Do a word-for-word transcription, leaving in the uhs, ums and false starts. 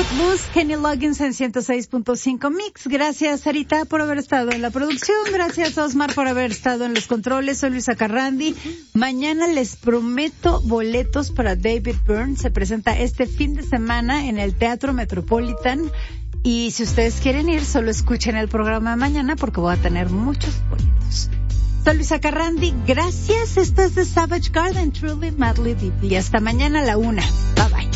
Footloose, Kenny Loggins en ciento seis punto cinco Mix. Gracias, Sarita, por haber estado en la producción. Gracias, Osmar, por haber estado en los controles. Soy Luisa Carrandi. Mañana les prometo boletos para David Byrne. Se presenta este fin de semana en el Teatro Metropolitan. Y si ustedes quieren ir, solo escuchen el programa de mañana porque voy a tener muchos boletos. Soy Luisa Carrandi. Gracias. Esto es The Savage Garden, Truly, Madly, Deeply. Hasta mañana a la una. Bye bye.